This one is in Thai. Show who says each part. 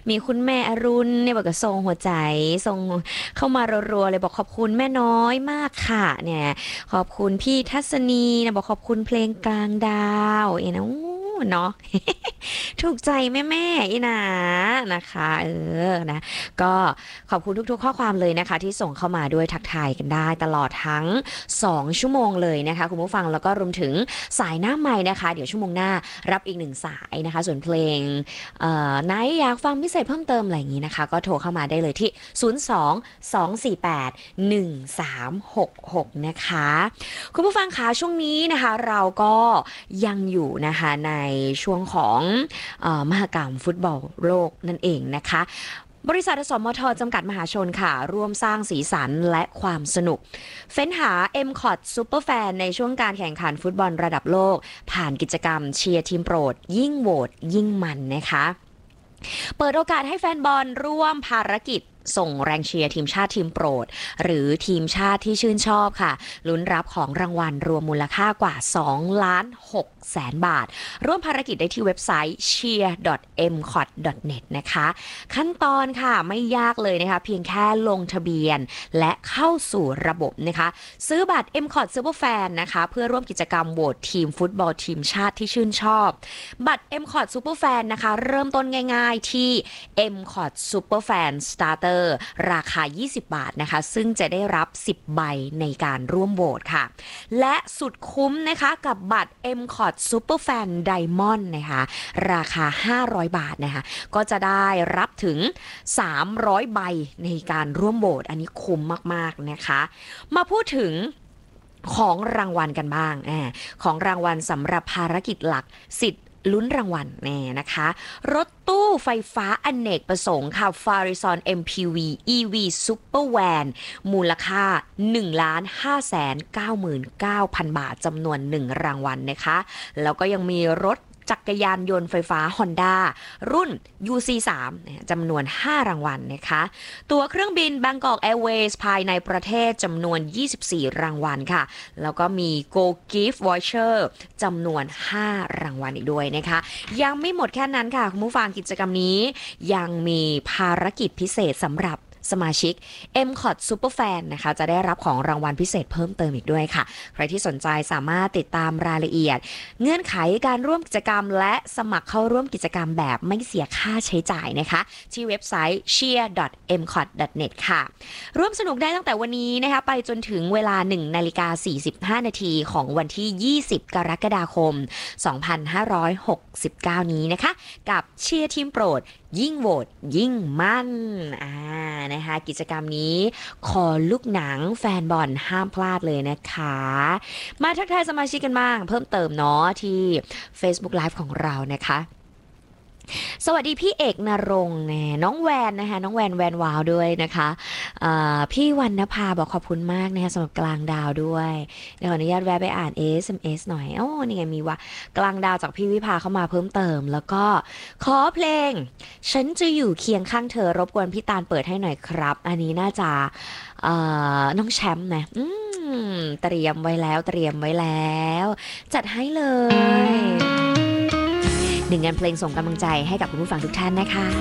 Speaker 1: มีคุณแม่อรุณเนี่ยบอกก็ส่งหัวใจส่งเข้ามารัวๆเลยบอกขอบคุณแม่น้อยมากค่ะเนี่ยขอบคุณพี่ทัศนีนะบอกขอบคุณเพลงกลางดาวนะเนาะ ถูกใจแม่อีนานะคะนะก็ขอบคุณทุกๆข้อความเลยนะคะที่ส่งเข้ามาด้วยทักทายกันได้ตลอดทั้ง2ชั่วโมงเลยนะคะคุณผู้ฟังแล้วก็รวมถึงสายหน้าใหม่นะคะเดี๋ยวชั่วโมงหน้ารับอีก1สายนะคะส่วนเพลงไหนอยากฟังพิเศษเพิ่มเติมอะไรอย่างนี้นะคะก็โทรเข้ามาได้เลยที่02-248-1366นะคะคุณผู้ฟังคะช่วงนี้นะคะเราก็ยังอยู่นะคะในช่วงของมหกรรมฟุตบอลโลกนั่นเองนะคะบริษัทอสมทจำกัดมหาชนค่ะร่วมสร้างสีสันและความสนุกเฟ้นหา MCOT Superfan ในช่วงการแข่งขันฟุตบอลระดับโลกผ่านกิจกรรมเชียร์ทีมโปรดยิ่งโหวตยิ่งมันนะคะเปิดโอกาสให้แฟนบอลร่วมภารกิจส่งแรงเชียร์ทีมชาติทีมโปรดหรือทีมชาติที่ชื่นชอบค่ะลุ้นรับของรางวัลรวมมูลค่ากว่า2,600,000 บาทร่วมภารกิจได้ที่เว็บไซต์ cheer.mcot.net นะคะขั้นตอนค่ะไม่ยากเลยนะคะเพียงแค่ลงทะเบียนและเข้าสู่ระบบนะคะซื้อบัตร MCOT Superfan นะคะเพื่อร่วมกิจกรรมโหวตทีมฟุตบอลทีมชาติที่ชื่นชอบบัตร MCOT Superfan นะคะเริ่มต้นง่ายๆที่ MCOT Superfan Starterราคา20 บาทนะคะซึ่งจะได้รับ10ใบในการร่วมโหวตค่ะและสุดคุ้มนะคะกับบัตร MCOT Superfan Diamond นะคะราคา500 บาทนะคะก็จะได้รับถึง300ใบในการร่วมโหวตอันนี้คุ้มมากๆนะคะมาพูดถึงของรางวัลกันบ้างของรางวัลสำหรับภารกิจหลักสิทธิ์ลุ้นรางวัลเนี่ยนะคะรถตู้ไฟฟ้าอเนกประสงค์ค่ะ Farizon MPV EV Super Van มูลค่า 1,599,000 บาทจำนวน1รางวัลนะคะแล้วก็ยังมีรถจักรยานยนต์ไฟฟ้า Honda รุ่น UC3 จำนวน5รางวัลนะคะตั๋วเครื่องบิน Bangkok Airways ภายในประเทศจำนวน24รางวัลค่ะแล้วก็มี Go Gift Voucher จำนวน5รางวัลอีกด้วยนะคะยังไม่หมดแค่นั้นค่ะคุณผู้ฟังกิจกรรมนี้ยังมีภารกิจพิเศษสำหรับสมาชิก MCOT Superfan นะคะจะได้รับของรางวัลพิเศษเพิ่มเติมอีกด้วยค่ะใครที่สนใจสามารถติดตามรายละเอียดเงื่อนไขการร่วมกิจกรรมและสมัครเข้าร่วมกิจกรรมแบบไม่เสียค่าใช้จ่ายนะคะที่เว็บไซต์ cheer.mcot.net ค่ะร่วมสนุกได้ตั้งแต่วันนี้นะคะไปจนถึงเวลา 1:45 นาทีของวันที่20กรกฎาคม2569นี้นะคะกับเชียร์ทีมโปรดยิ่งโหวตยิ่งมั่นนะคะกิจกรรมนี้คอลูกหนังแฟนบอลห้ามพลาดเลยนะคะมาทักทายสมาชิกกันบ้างเพิ่มเติมเนาะที่ Facebook Live ของเรานะคะสวัสดีพี่เอกนรงค์น้องแวนนะคะน้องแวนแวนวาวด้วยนะคะพี่วรรณภาบอกขอบคุณมากนะคะสำหรับกลางดาวด้วยเดี๋ยวขออนุญาตแวะไปอ่าน SMS หน่อยนี่ไงมีว่ากลางดาวจากพี่วิภาเข้ามาเพิ่มเติมแล้วก็ขอเพลงฉันจะอยู่เคียงข้างเธอรบกวนพี่ตาลเปิดให้หน่อยครับอันนี้น่าจะน้องแชมป์นะเตรียมไว้แล้วจัดให้เลยหนึ่งงานเพลงส่งกำลังใจให้กับคุณผู้ฟังทุกท่านนะคะ